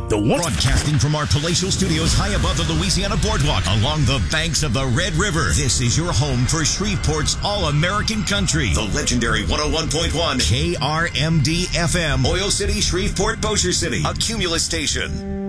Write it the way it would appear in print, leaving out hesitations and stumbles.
The one broadcasting from our palatial studios high above the Louisiana Boardwalk along the banks of the Red River. This is your home for Shreveport's all-American country. The legendary 101.1 KRMD FM, Oil City, Shreveport, Bossier City, a Cumulus station.